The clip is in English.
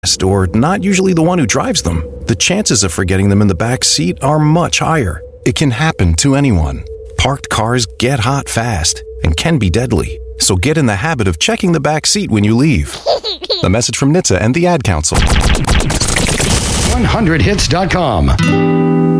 or not usually the one who drives them, the chances of forgetting them in the back seat are much higher. It can happen to anyone. Parked cars get hot fast and can be deadly. So get in the habit of checking the back seat when you leave. A message from NHTSA and the Ad Council. 100hits.com.